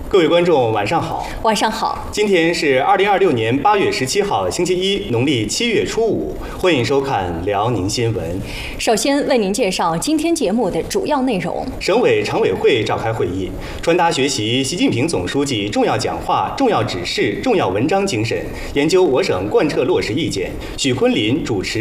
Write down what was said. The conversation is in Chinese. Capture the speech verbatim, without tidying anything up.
各位观众，晚上好。 晚上好。 今天是二零二六年八月十七号，星期一，农历七月初五。欢迎收看辽宁新闻。 首先为您介绍今天节目的主要内容。 省委常委会召开会议，传达学习习近平总书记重要讲话、重要指示、重要文章精神，研究我省贯彻落实意见。许昆林主持